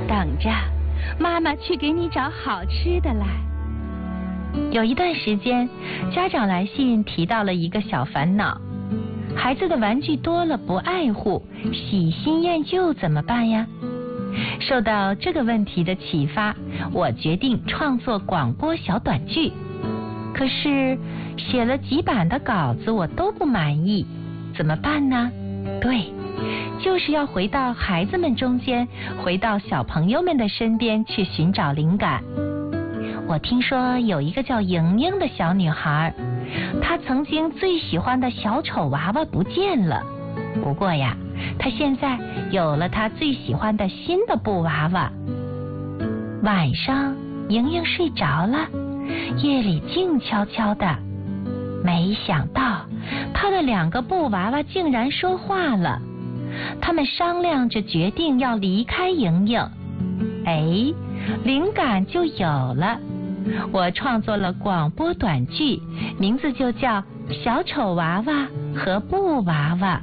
等着，妈妈去给你找好吃的来。有一段时间，家长来信提到了一个小烦恼：孩子的玩具多了不爱护，喜新厌旧怎么办呀？受到这个问题的启发，我决定创作广播小短剧。可是写了几版的稿子我都不满意，怎么办呢？对，就是要回到孩子们中间，回到小朋友们的身边去寻找灵感。我听说有一个叫莹莹的小女孩，她曾经最喜欢的小丑娃娃不见了。不过呀，她现在有了她最喜欢的新的布娃娃。晚上，莹莹睡着了，夜里静悄悄的。没想到，她的2个布娃娃竟然说话了。他们商量着决定要离开莹莹。哎，灵感就有了。我创作了广播短剧，名字就叫《小丑娃娃和布娃娃》。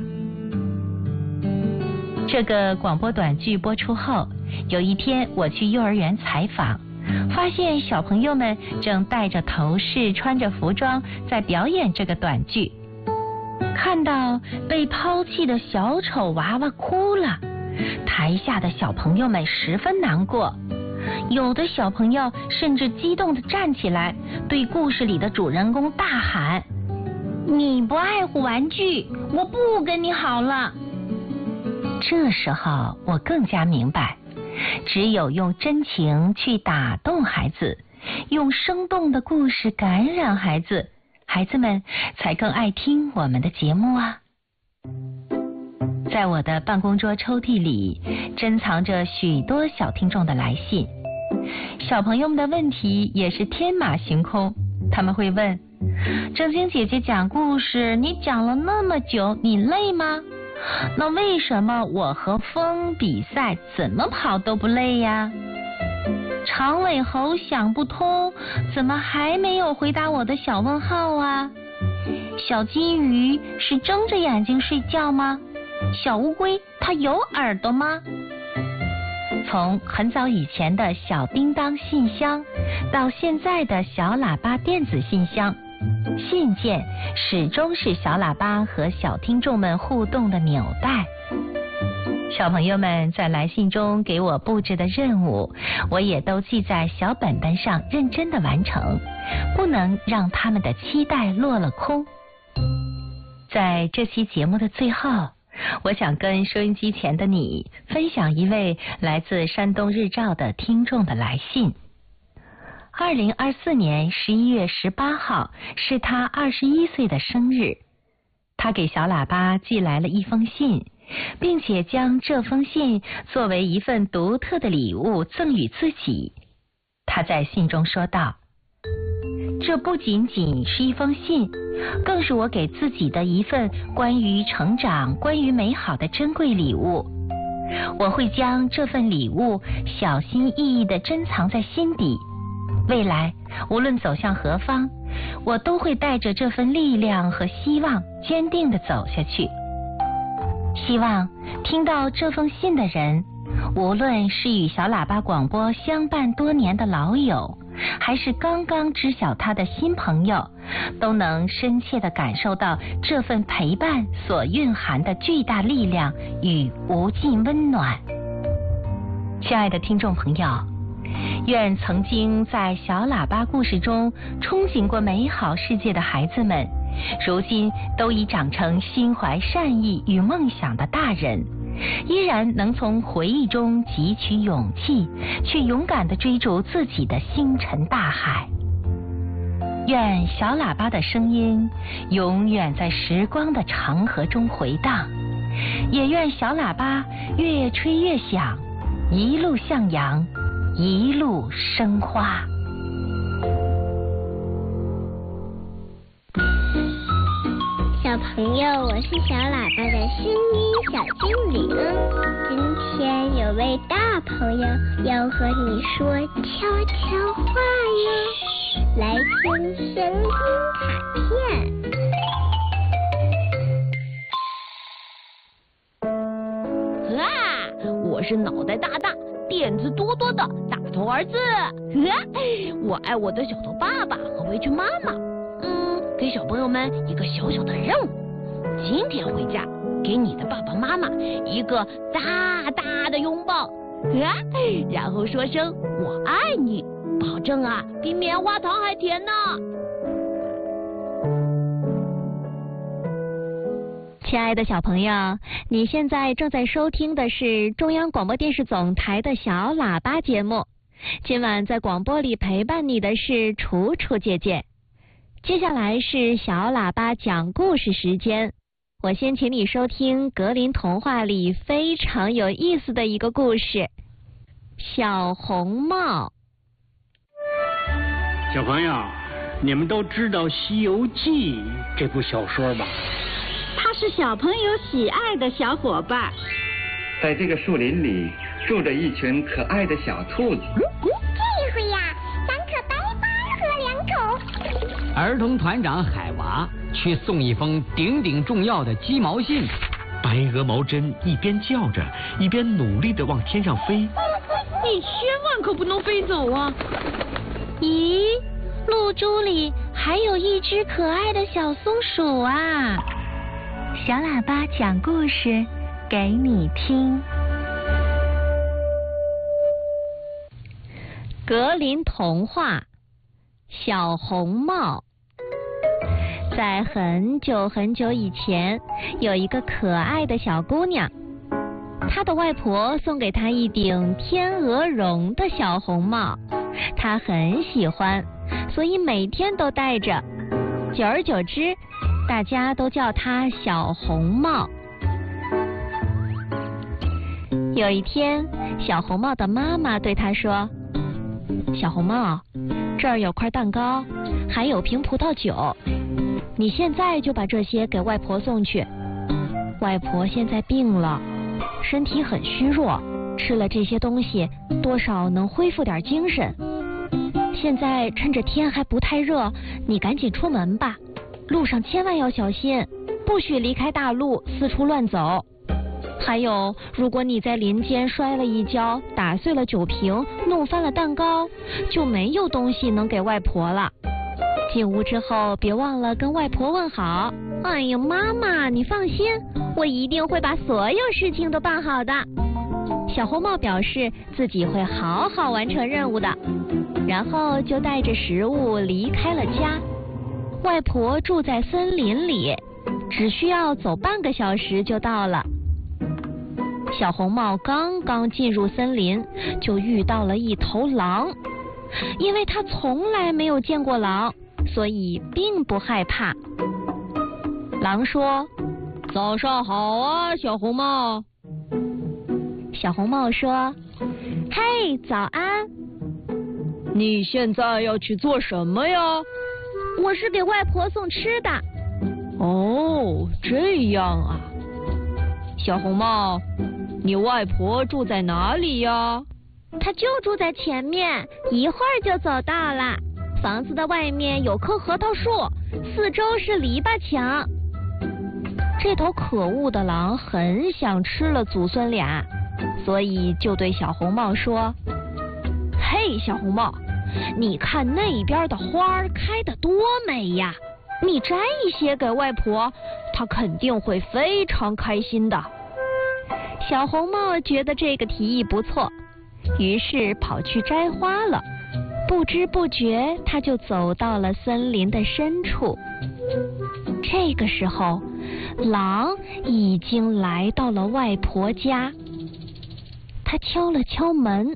这个广播短剧播出后，有一天我去幼儿园采访，发现小朋友们正戴着头饰，穿着服装在表演这个短剧。看到被抛弃的小丑娃娃哭了，台下的小朋友们十分难过。有的小朋友甚至激动地站起来，对故事里的主人公大喊：你不爱护玩具，我不跟你好了。这时候我更加明白，只有用真情去打动孩子，用生动的故事感染孩子，孩子们才更爱听我们的节目啊。在我的办公桌抽屉里，珍藏着许多小听众的来信。小朋友们的问题也是天马行空，他们会问：正晶姐姐讲故事，你讲了那么久，你累吗？那为什么我和风比赛怎么跑都不累呀？长尾猴想不通，怎么还没有回答我的小问号啊？小金鱼是睁着眼睛睡觉吗？小乌龟它有耳朵吗？从很早以前的小叮当信箱，到现在的小喇叭电子信箱，信件始终是小喇叭和小听众们互动的纽带。小朋友们在来信中给我布置的任务，我也都记在小本本上，认真的完成，不能让他们的期待落了空。在这期节目的最后，我想跟收音机前的你分享一位来自山东日照的听众的来信。2024年11月18号是他21岁的生日，他给小喇叭寄来了一封信，并且将这封信作为一份独特的礼物赠予自己。他在信中说道：这不仅仅是一封信，更是我给自己的一份关于成长、关于美好的珍贵礼物。我会将这份礼物小心翼翼地珍藏在心底，未来无论走向何方，我都会带着这份力量和希望坚定地走下去。希望听到这封信的人，无论是与小喇叭广播相伴多年的老友，还是刚刚知晓他的新朋友，都能深切地感受到这份陪伴所蕴含的巨大力量与无尽温暖。亲爱的听众朋友，愿曾经在小喇叭故事中憧憬过美好世界的孩子们，如今都已长成心怀善意与梦想的大人，依然能从回忆中汲取勇气，去勇敢地追逐自己的星辰大海。愿小喇叭的声音永远在时光的长河中回荡，也愿小喇叭越吹越响，一路向阳，一路生花。 小朋友，我是小喇叭的声音小精灵。今天有位大朋友要和你说悄悄话哟，来听声音卡片。 我是脑袋大大、 点子多多的大头儿子。我爱我的小头爸爸和围裙妈妈。给小朋友们一个小小的任务，今天回家给你的爸爸妈妈一个大大的拥抱，然后说声我爱你，保证啊比棉花糖还甜呢。 亲爱的小朋友，你现在正在收听的是中央广播电视总台的小喇叭节目。今晚在广播里陪伴你的是楚楚姐姐。接下来是小喇叭讲故事时间，我先请你收听格林童话里非常有意思的一个故事，小红帽。 小朋友，你们都知道《西游记》这部小说吧？ 它是小朋友喜爱的小伙伴。 在这个树林里住着一群可爱的小兔子。 这回呀，3颗白八和2口。 儿童团长海娃去送一封顶顶重要的鸡毛信。 白鹅毛针一边叫着，一边努力地往天上飞。 你千万可不能飞走啊！ 咦，露珠里还有一只可爱的小松鼠啊！小喇叭讲故事给你听。格林童话，小红帽。在很久很久以前，有一个可爱的小姑娘，她的外婆送给她一顶天鹅绒的小红帽，她很喜欢，所以每天都戴着。久而久之，大家都叫她小红帽。有一天，小红帽的妈妈对她说：小红帽，这儿有块蛋糕，还有瓶葡萄酒，你现在就把这些给外婆送去。外婆现在病了，身体很虚弱，吃了这些东西多少能恢复点精神。现在趁着天还不太热，你赶紧出门吧，路上千万要小心，不许离开大路四处乱走。还有，如果你在林间摔了一跤，打碎了酒瓶，弄翻了蛋糕，就没有东西能给外婆了。进屋之后，别忘了跟外婆问好。哎呀，妈妈，你放心，我一定会把所有事情都办好的。小红帽表示自己会好好完成任务的，然后就带着食物离开了家。外婆住在森林里，只需要走半个小时就到了。小红帽刚刚进入森林，就遇到了一头狼。因为他从来没有见过狼，所以并不害怕。狼说：早上好啊，小红帽。小红帽说：嘿，早安。你现在要去做什么呀？我是给外婆送吃的。哦，这样啊。小红帽，你外婆住在哪里呀？她就住在前面，一会儿就走到了。房子的外面有棵核桃树，四周是篱笆墙。这头可恶的狼很想吃了祖孙俩，所以就对小红帽说：嘿，小红帽，你看那边的花开得多美呀，你摘一些给外婆，她肯定会非常开心的。小红帽觉得这个提议不错，于是跑去摘花了。不知不觉，他就走到了森林的深处。这个时候，狼已经来到了外婆家。他敲了敲门。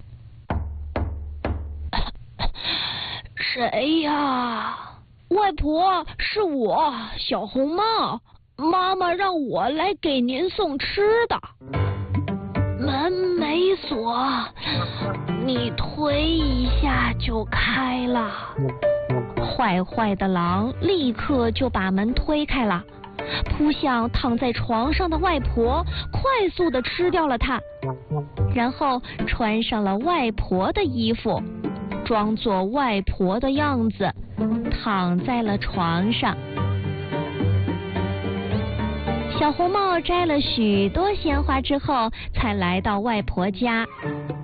谁呀？外婆，是我，小红帽。妈妈让我来给您送吃的。门没锁，你推一下就开了。坏坏的狼立刻就把门推开了，扑向躺在床上的外婆，快速地吃掉了它，然后穿上了外婆的衣服，装作外婆的样子，躺在了床上。小红帽摘了许多鲜花之后，才来到外婆家。